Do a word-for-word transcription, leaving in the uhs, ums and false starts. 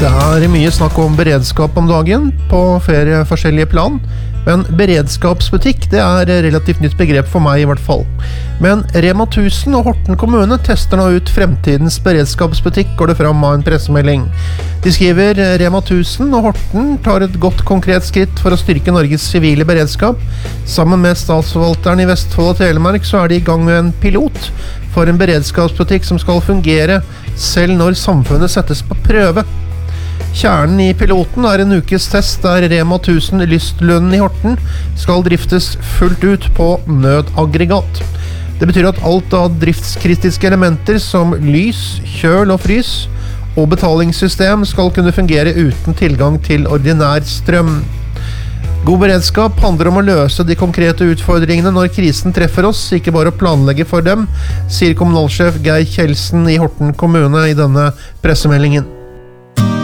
Det er mye snakk om beredskap om dagen på flere forskjellige plan, men beredskapsbutikk det er et relativt nytt begrep for meg i hvert fall. Men Rema tusen og Horten kommune tester nå ut fremtidens beredskapsbutikk, går det fram av en pressemelding. De skriver Rema tusen og Horten tar et godt konkret skritt for å styrke Norges sivile beredskap. Sammen med statsforvalteren i Vestfold og Telemark så er de i gang med en pilot for en beredskapsbutikk som skal fungere selv når samfunnet settes på prøve. Kjernen i piloten er en ukes test der Rema tusen Lystlunden i Horten skal driftes fullt ut på nødaggregat. Det betyr at alt av driftskritiske elementer som lys, kjøl og frys og betalingssystem skal kunne fungere uten tilgang til ordinær strøm. God beredskap handler om å løse de konkrete utfordringene når krisen treffer oss, ikke bare å planlegge for dem, sier kommunalsjef Geir Kjeldsen i Horten kommune i denne pressemeldingen.